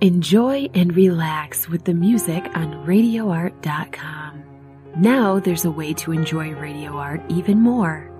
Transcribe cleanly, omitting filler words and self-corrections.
Enjoy and relax with the music on radioart.com. Now there's a way to enjoy Radio Art even more.